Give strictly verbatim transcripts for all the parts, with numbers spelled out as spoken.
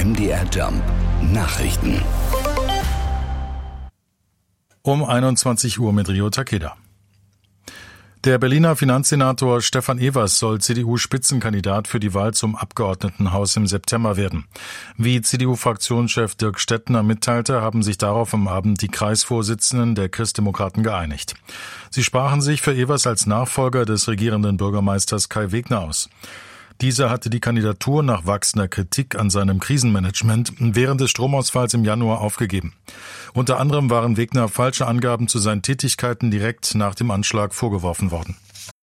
M D R Jump Nachrichten. Um einundzwanzig Uhr mit Rio Takeda. Der Berliner Finanzsenator Stefan Evers soll C D U-Spitzenkandidat für die Wahl zum Abgeordnetenhaus im September werden. Wie C D U-Fraktionschef Dirk Stettner mitteilte, haben sich darauf am Abend die Kreisvorsitzenden der Christdemokraten geeinigt. Sie sprachen sich für Evers als Nachfolger des regierenden Bürgermeisters Kai Wegner aus. Dieser hatte die Kandidatur nach wachsender Kritik an seinem Krisenmanagement während des Stromausfalls im Januar aufgegeben. Unter anderem waren Wegner falsche Angaben zu seinen Tätigkeiten direkt nach dem Anschlag vorgeworfen worden.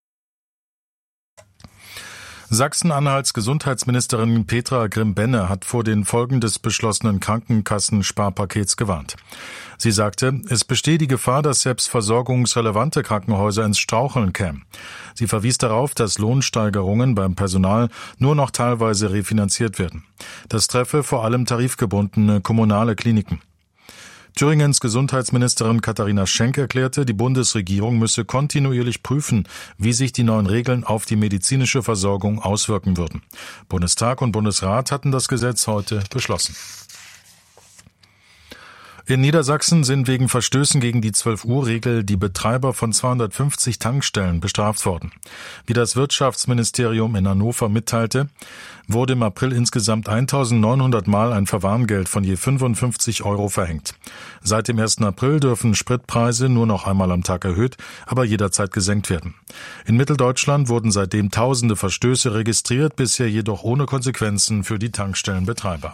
Sachsen-Anhalts Gesundheitsministerin Petra Grimm-Benne hat vor den Folgen des beschlossenen Krankenkassensparpakets gewarnt. Sie sagte, es bestehe die Gefahr, dass selbst versorgungsrelevante Krankenhäuser ins Straucheln kämen. Sie verwies darauf, dass Lohnsteigerungen beim Personal nur noch teilweise refinanziert werden. Das treffe vor allem tarifgebundene kommunale Kliniken. Thüringens Gesundheitsministerin Katharina Schenk erklärte, die Bundesregierung müsse kontinuierlich prüfen, wie sich die neuen Regeln auf die medizinische Versorgung auswirken würden. Bundestag und Bundesrat hatten das Gesetz heute beschlossen. In Niedersachsen sind wegen Verstößen gegen die zwölf Uhr Regel die Betreiber von zweihundertfünfzig Tankstellen bestraft worden. Wie das Wirtschaftsministerium in Hannover mitteilte, wurde im April insgesamt eintausendneunhundert Mal ein Verwarngeld von je fünfundfünfzig Euro verhängt. Seit dem ersten April dürfen Spritpreise nur noch einmal am Tag erhöht, aber jederzeit gesenkt werden. In Mitteldeutschland wurden seitdem tausende Verstöße registriert, bisher jedoch ohne Konsequenzen für die Tankstellenbetreiber.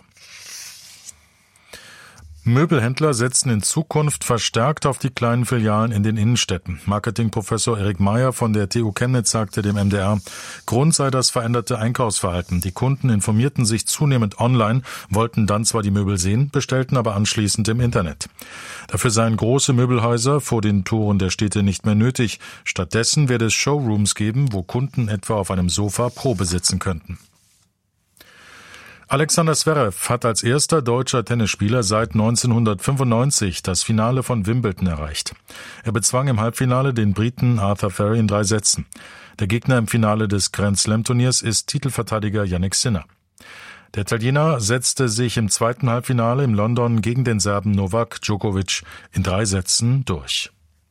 Möbelhändler setzen in Zukunft verstärkt auf die kleinen Filialen in den Innenstädten. Marketingprofessor Erik Meyer von der T U Chemnitz sagte dem M D R, Grund sei das veränderte Einkaufsverhalten. Die Kunden informierten sich zunehmend online, wollten dann zwar die Möbel sehen, bestellten aber anschließend im Internet. Dafür seien große Möbelhäuser vor den Toren der Städte nicht mehr nötig. Stattdessen werde es Showrooms geben, wo Kunden etwa auf einem Sofa Probe sitzen könnten. Alexander Zverev hat als erster deutscher Tennisspieler seit neunzehnhundertfünfundneunzig das Finale von Wimbledon erreicht. Er bezwang im Halbfinale den Briten Arthur Ferry in drei Sätzen. Der Gegner im Finale des Grand Slam Turniers ist Titelverteidiger Jannik Sinner. Der Italiener setzte sich im zweiten Halbfinale in London gegen den Serben Novak Djokovic in drei Sätzen durch.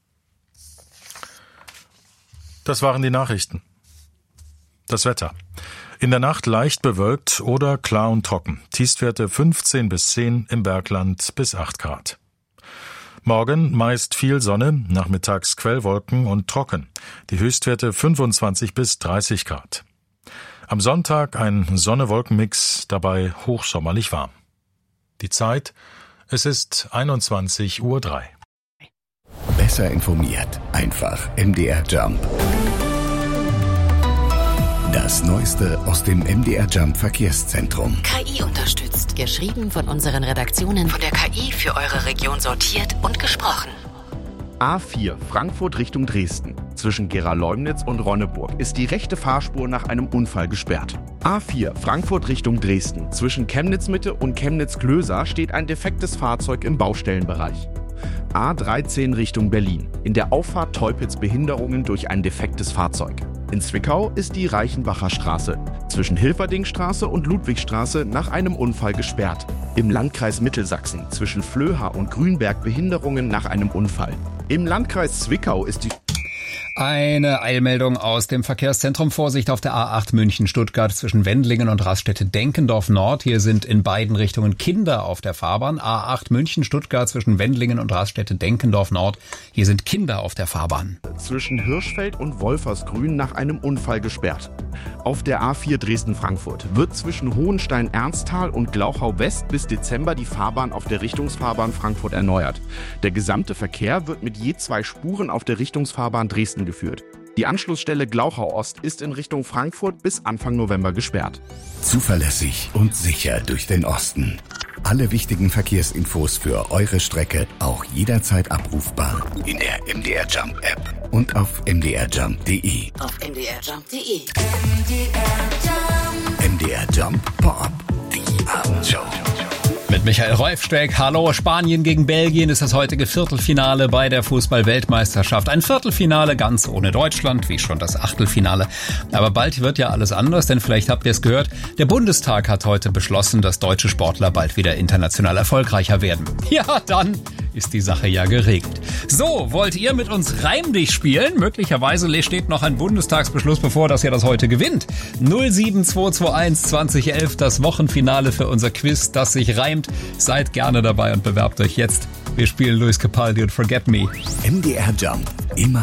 Das waren die Nachrichten. Das Wetter. In der Nacht leicht bewölkt oder klar und trocken. Tiefstwerte fünfzehn bis zehn, im Bergland bis acht Grad. Morgen meist viel Sonne, nachmittags Quellwolken und trocken. Die Höchstwerte fünfundzwanzig bis dreißig Grad. Am Sonntag ein Sonne-Wolken-Mix, dabei hochsommerlich warm. Die Zeit, es ist einundzwanzig Uhr drei. Besser informiert, einfach M D R Jump. Das Neueste aus dem M D R Jump Verkehrszentrum. K I unterstützt. Geschrieben von unseren Redaktionen. Von der K I für eure Region sortiert und gesprochen. A vier Frankfurt Richtung Dresden. Zwischen Gera-Leumnitz und Ronneburg ist die rechte Fahrspur nach einem Unfall gesperrt. A vier Frankfurt Richtung Dresden. Zwischen Chemnitz-Mitte und Chemnitz-Klöser steht ein defektes Fahrzeug im Baustellenbereich. A dreizehn Richtung Berlin. In der Auffahrt Teupitz Behinderungen durch ein defektes Fahrzeug. In Zwickau ist die Reichenbacher Straße zwischen Hilferdingstraße und Ludwigstraße nach einem Unfall gesperrt. Im Landkreis Mittelsachsen zwischen Flöha und Grünberg Behinderungen nach einem Unfall. Im Landkreis Zwickau ist die... Eine Eilmeldung aus dem Verkehrszentrum. Vorsicht auf der A acht München-Stuttgart zwischen Wendlingen und Raststätte-Denkendorf Nord. Hier sind in beiden Richtungen Kinder auf der Fahrbahn. A acht München-Stuttgart zwischen Wendlingen und Raststätte-Denkendorf Nord. Hier sind Kinder auf der Fahrbahn. Zwischen Hirschfeld und Wolfersgrün nach einem Unfall gesperrt. Auf der A vier Dresden-Frankfurt wird zwischen Hohenstein-Ernsthal und Glauchau-West bis Dezember die Fahrbahn auf der Richtungsfahrbahn Frankfurt erneuert. Der gesamte Verkehr wird mit je zwei Spuren auf der Richtungsfahrbahn Dresden geführt. Die Anschlussstelle Glauchau-Ost ist in Richtung Frankfurt bis Anfang November gesperrt. Zuverlässig und sicher durch den Osten. Alle wichtigen Verkehrsinfos für eure Strecke auch jederzeit abrufbar in der M D R Jump App und auf m d r jump punkt d e. Auf m d r jump punkt d e. M D R Jump Pop, die Abendshow. Mit Mit Michael Reufsteck. Hallo, Spanien gegen Belgien ist das heutige Viertelfinale bei der Fußball-Weltmeisterschaft. Ein Viertelfinale ganz ohne Deutschland, wie schon das Achtelfinale. Aber bald wird ja alles anders, denn vielleicht habt ihr es gehört, der Bundestag hat heute beschlossen, dass deutsche Sportler bald wieder international erfolgreicher werden. Ja, dann ist die Sache ja geregelt. So, wollt ihr mit uns Reim dich spielen? Möglicherweise steht noch ein Bundestagsbeschluss bevor, dass ihr das heute gewinnt. null sieben zwei zwei eins zwanzig elf, das Wochenfinale für unser Quiz, das sich reimt. Seid gerne dabei und bewerbt euch jetzt. Wir spielen Luis Capaldi und Forget Me. M D R Jump. Immer